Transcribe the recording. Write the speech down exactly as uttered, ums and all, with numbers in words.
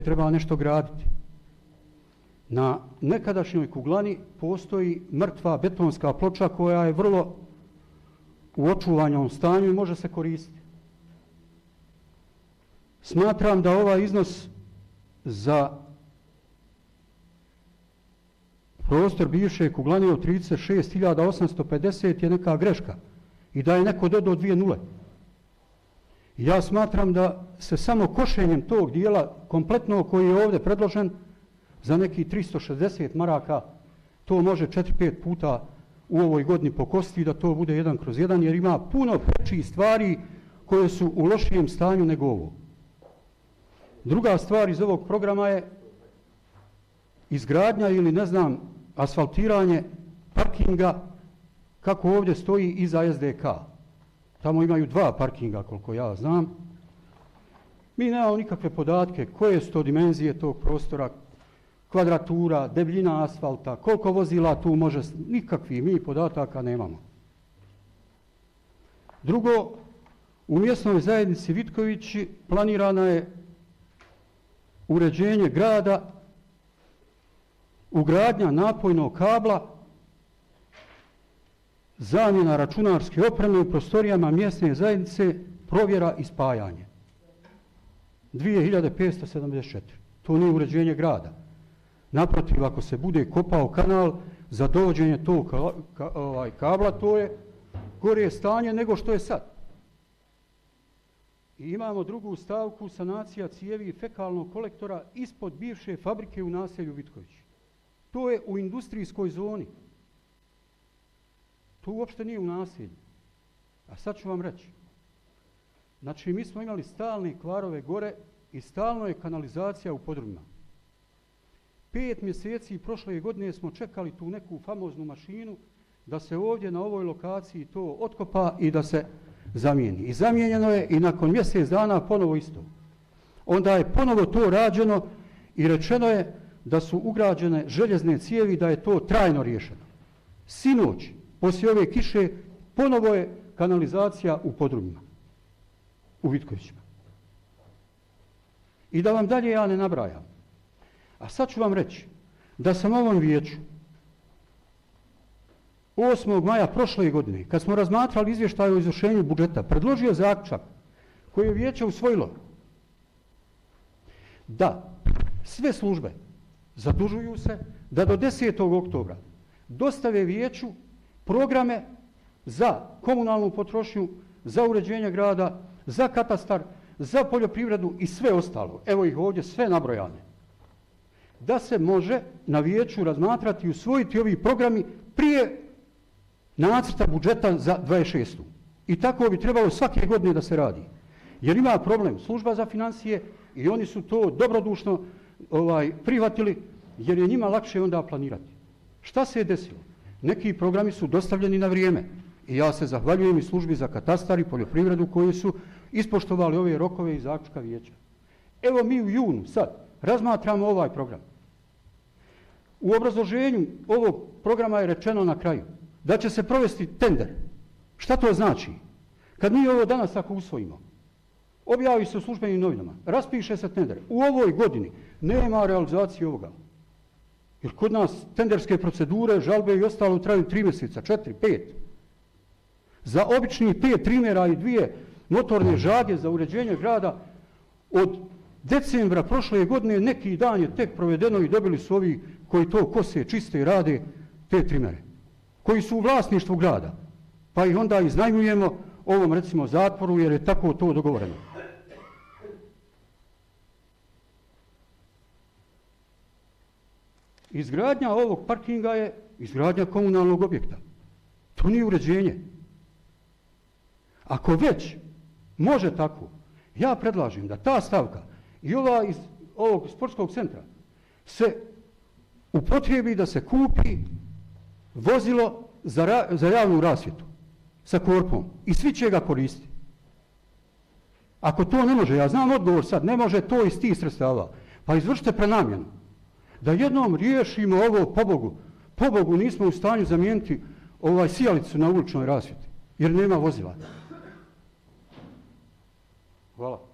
treba nešto graditi. Na nekadašnjoj kuglani postoji mrtva betonska ploča koja je vrlo u očuvanom stanju i može se koristiti. Smatram da ovaj iznos za prostor bivše kuglane od trideset šest hiljada osamsto pedeset je neka greška i da je neko dodao dvije nule. Ja smatram da se samo košenjem tog dijela kompletno koji je ovdje predložen za neki tristo šezdeset maraka to može četiri pet puta u ovoj godini pokositi da to bude jedan kroz jedan jer ima puno prečih stvari koje su u lošijem stanju nego ovo. Druga stvar iz ovog programa je izgradnja ili ne znam asfaltiranje parkinga kako ovdje stoji iza S D K. Tamo imaju dva parkinga koliko ja znam. Mi nemamo nikakve podatke koje su to dimenzije tog prostora, kvadratura, debljina asfalta, koliko vozila tu može, nikakvi mi podataka nemamo. Drugo, u mjesnoj zajednici Vitkovići planirana je uređenje grada, ugradnja napojnog kabla, zamjena računarske opreme u prostorijama mjesne zajednice, provjera i spajanje. dvije hiljade petsto sedamdeset četiri. To nije uređenje grada. Naprotiv, ako se bude kopao kanal za dovođenje tog ka, ka, ovaj, kabla, to je gore stanje nego što je sad. I imamo drugu stavku, sanacija cijevi i fekalnog kolektora ispod bivše fabrike u naselju Vitkovići. To je u industrijskoj zoni. To uopšte nije u naselju. A sad ću vam reći. Znači, mi smo imali stalne kvarove gore i stalno je kanalizacija u podrumima. Pet mjeseci prošle godine smo čekali tu neku famoznu mašinu da se ovdje na ovoj lokaciji to otkopa i da se zamijeni. I zamijenjeno je i nakon mjesec dana ponovo isto. Onda je ponovo to rađeno i rečeno je da su ugrađene željezne cijevi, da je to trajno riješeno. Sinoć, poslije ove kiše, ponovo je kanalizacija u podrumima, u Vitkovićima. I da vam dalje ja ne nabrajam. A sad ću vam reći da sam ovom vijeću osmog maja prošle godine, kad smo razmatrali izvještaj o izvršenju budžeta, predložio zaključak koji je vijeće usvojilo da sve službe zadužuju se da do desetog oktobra dostave vijeću programe za komunalnu potrošnju, za uređenje grada, za katastar, za poljoprivredu i sve ostalo. Evo ih ovdje sve nabrojane. Da se može na vijeću razmatrati i usvojiti ovi programi prije nacrta budžeta za dvadeset šestu. I tako bi trebalo svake godine da se radi. Jer ima problem služba za financije i oni su to dobrodušno ovaj, prihvatili jer je njima lakše onda planirati. Šta se je desilo? Neki programi su dostavljeni na vrijeme i ja se zahvaljujem i službi za katastar i poljoprivredu koji su ispoštovali ove rokove i zaključka vijeća. Evo mi u junu sad razmatramo ovaj program. U obrazloženju ovog programa je rečeno na kraju da će se provesti tender. Šta to znači? Kad mi ovo danas ako usvojimo, objavi se u službenim novinama, raspiše se tender. U ovoj godini nema realizacije ovoga. Jer kod nas tenderske procedure, žalbe i ostalo traju tri mjeseca, četiri, pet. Za običnih pet trimera i dvije motorne žage za uređenje grada od decembra prošle godine neki dan je tek provedeno i dobili su ovi koji to kose, čiste i rade te trimere. Koji su u vlasništvu grada. Pa ih onda iznajmujemo ovom recimo zatvoru jer je tako to dogovoreno. Izgradnja ovog parkinga je izgradnja komunalnog objekta. To nije uređenje. Ako već može tako, ja predlažem da ta stavka i ova iz ovog sportskog centra se upotrijebi da se kupi vozilo za, ra, za javnu rasvjetu sa korpom i svi će ga koristiti. Ako to ne može, ja znam odgovor sad, ne može to iz tih sredstava, pa izvršite prenamjenu. Da jednom riješimo ovo pobogu. Pobogu nismo u stanju zamijeniti ovaj sijalicu na uličnoj rasvjeti, jer nema vozila. Hvala.